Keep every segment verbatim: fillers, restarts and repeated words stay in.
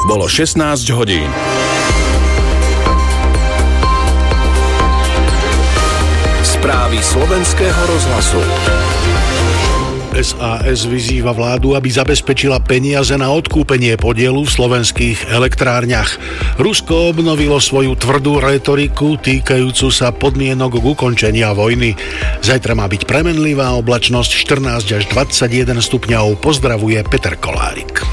Bolo šestnásť hodín. Správy slovenského rozhlasu. es a es vyzýva vládu, aby zabezpečila peniaze na odkúpenie podielu v slovenských elektrárniach. Rusko obnovilo svoju tvrdú retoriku týkajúcu sa podmienok k ukončenia vojny. Zajtra má byť premenlivá oblačnosť štrnásť až dvadsaťjeden stupňov. Pozdravuje Peter Kolárik.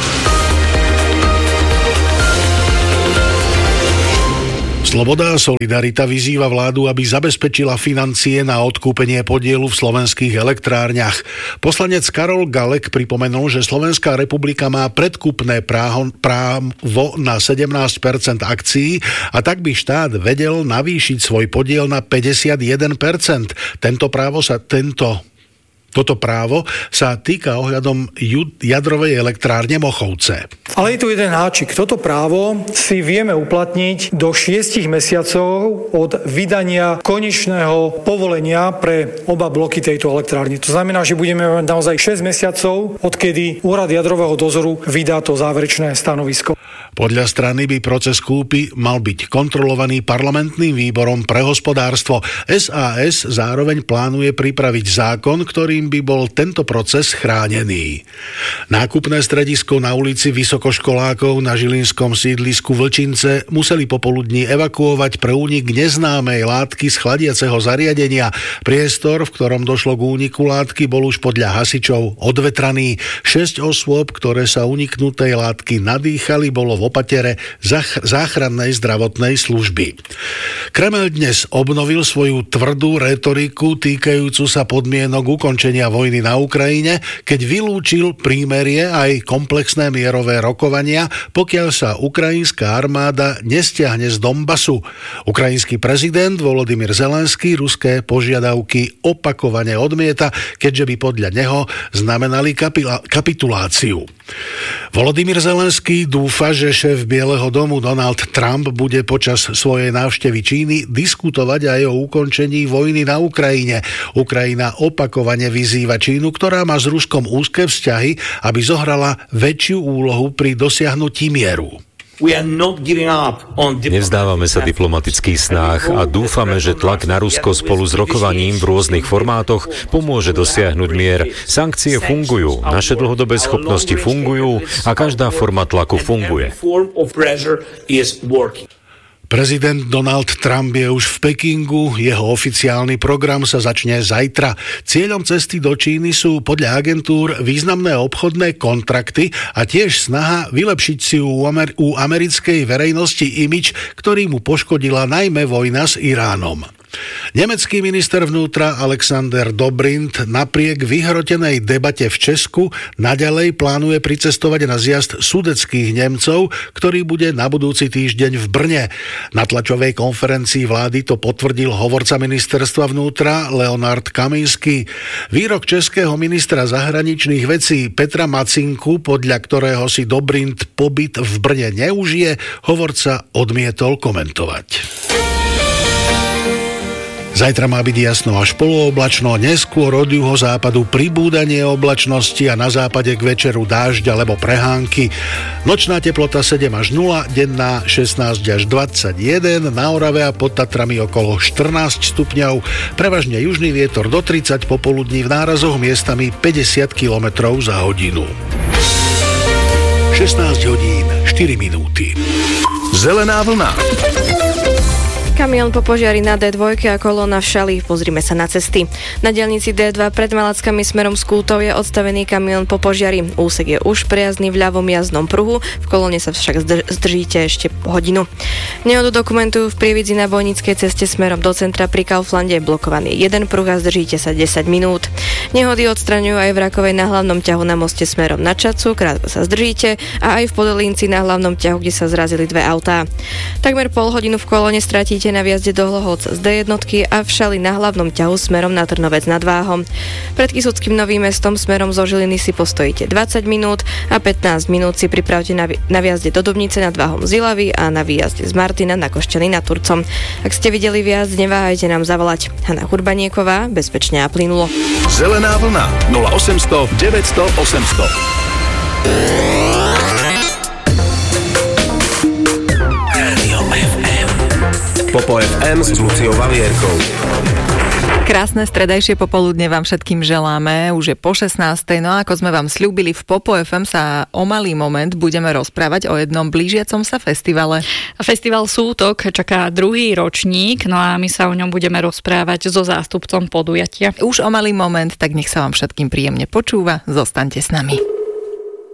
Sloboda a Solidarita vyzýva vládu, aby zabezpečila financie na odkúpenie podielu v slovenských elektrárniach. Poslanec Karol Galek pripomenul, že Slovenská republika má predkupné právo, právo na sedemnásť percent akcií a tak by štát vedel navýšiť svoj podiel na päťdesiatjeden percent. Tento právo sa tento Toto právo sa týka ohľadom jadrovej elektrárne Mochovce. Ale je tu jeden háčik. Toto právo si vieme uplatniť do šiestich mesiacov od vydania konečného povolenia pre oba bloky tejto elektrárne. To znamená, že budeme mať naozaj šesť mesiacov, odkedy Úrad jadrového dozoru vydá to záverečné stanovisko. Podľa strany by proces kúpy mal byť kontrolovaný parlamentným výborom pre hospodárstvo. es a es zároveň plánuje pripraviť zákon, ktorým by bol tento proces chránený. Nákupné stredisko na ulici vysokoškolákov na žilinskom sídlisku Vlčince museli popoludní evakuovať pre únik neznámej látky z chladiaceho zariadenia. Priestor, v ktorom došlo k úniku látky, bol už podľa hasičov odvetraný. Šesť osôb, ktoré sa uniknutej látky nadýchali, bolo v opatere zach- záchrannej zdravotnej služby. Kremeľ dnes obnovil svoju tvrdú retoriku týkajúcu sa podmienok ukončenia vojny na Ukrajine, keď vylúčil prímerie aj komplexné mierové rokovania, pokiaľ sa ukrajinská armáda nestiahne z Donbasu. Ukrajinský prezident Volodymyr Zelenský ruské požiadavky opakovane odmieta, keďže by podľa neho znamenali kapila- kapituláciu. Volodymyr Zelenský dúfa, že šéf Bieleho domu Donald Trump bude počas svojej návštevy Číny diskutovať aj o ukončení vojny na Ukrajine. Ukrajina opakovane vyzýva Čínu, ktorá má s Ruskom úzke vzťahy, aby zohrala väčšiu úlohu pri dosiahnutí mieru. Nevzdávame sa diplomatických snách a dúfame, že tlak na Rusko spolu s rokovaním v rôznych formátoch pomôže dosiahnuť mier. Sankcie fungujú, naše dlhodobé schopnosti fungujú a každá forma tlaku funguje. Prezident Donald Trump je už v Pekingu, jeho oficiálny program sa začne zajtra. Cieľom cesty do Číny sú podľa agentúr významné obchodné kontrakty a tiež snaha vylepšiť si u, Amer- u americkej verejnosti imič, ktorý mu poškodila najmä vojna s Iránom. Nemecký minister vnútra Alexander Dobrindt napriek vyhrotenej debate v Česku naďalej plánuje pricestovať na zjazd sudetských Nemcov, ktorý bude na budúci týždeň v Brne. Na tlačovej konferencii vlády to potvrdil hovorca ministerstva vnútra Leonard Kaminsky. Výrok českého ministra zahraničných vecí Petra Macinku, podľa ktorého si Dobrindt pobyt v Brne neužije, hovorca odmietol komentovať. Zajtra má byť jasno až polooblačno, neskôr od juhozápadu pribúdanie oblačnosti a na západe k večeru dážď alebo prehánky. Nočná teplota sedem až nula, denná šestnásť až dvadsaťjeden, na Orave a pod Tatrami okolo štrnásť stupňov, prevažne južný vietor do tridsať, popoludní v nárazoch miestami päťdesiat kilometrov za hodinu. šestnásť hodín, štyri minúty. Zelená vlna. Kamión po požiari na dé dva a kolóna v šali. Pozrime sa na cesty. Na diaľnici dé dva pred Malackami smerom z Kútov je odstavený kamión po požiari. Úsek je už prejazdný v ľavom jazdnom pruhu, v kolóne sa však zdržíte ešte hodinu. Nehodu dokumentujú v Prievidzi na Vojnickej ceste smerom do centra pri Kauflande. Blokovaný jeden pruh a zdržíte sa desať minút. Nehody odstraňujú aj v Rakovej na hlavnom ťahu na moste smerom na Čacu, krátko sa zdržíte, a aj v Podolínci na hlavnom ťahu, kde sa zrazili dve autá. Takmer pol hodinu v kolóne stratíte na viazde do Hlohovc z dé jedna a v šali na hlavnom ťahu smerom na Trnovec nad Váhom. Pred Kysuckým Novým Mestom smerom zo Žiliny si postojíte dvadsať minút a pätnásť minút si pripravte na, na viazde do Dubnice nad Váhom z Ilavy a na výjazde z Martina na Košťany nad Turcom. Ak ste videli viac, neváhajte nám zavolať. Hana Hurbanieková, bezpečne a plynulo. Zelená vlna nula osemsto deväťsto osemsto. Popo ef em s Luciou Valierkou. Krásne stredajšie popoludne vám všetkým želáme, už je po šestnástej, no a ako sme vám sľúbili, v Popo ef em sa o malý moment budeme rozprávať o jednom blížiacom sa festivale. Festival Sútok čaká druhý ročník, no a my sa o ňom budeme rozprávať so zástupcom podujatia. Už o malý moment, tak nech sa vám všetkým príjemne počúva, zostaňte s nami.